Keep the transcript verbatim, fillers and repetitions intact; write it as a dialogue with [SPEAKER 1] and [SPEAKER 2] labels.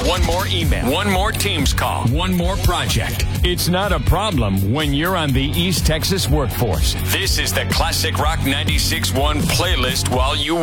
[SPEAKER 1] one more email, one more Teams call, one more project. It's not a problem when you're on the East Texas workforce. This is the Classic Rock ninety-six point one playlist while you